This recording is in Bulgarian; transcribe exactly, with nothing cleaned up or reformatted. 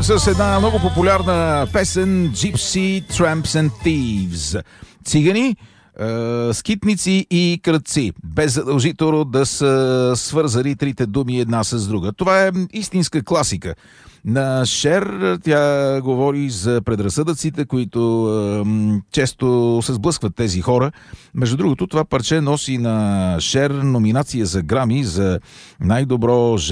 с една много популярна песен Gypsy, Tramps and Thieves. Цигани, е, скитници и крадци, без задължително да са свързали трите думи една с друга. Това е истинска класика на Шер. Тя говори за предразсъдъците, които е, често се сблъскват тези хора. Между другото, това парче носи на Шер номинация за Грами за най-добро